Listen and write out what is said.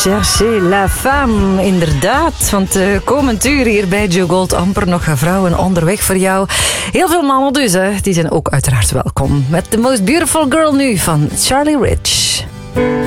Cherchez la femme, inderdaad. Want komend uur hier bij Joe Gold amper nog vrouwen onderweg voor jou. Heel veel mannen dus, hè. Die zijn ook uiteraard welkom. Met The Most Beautiful Girl nu van Charlie Rich.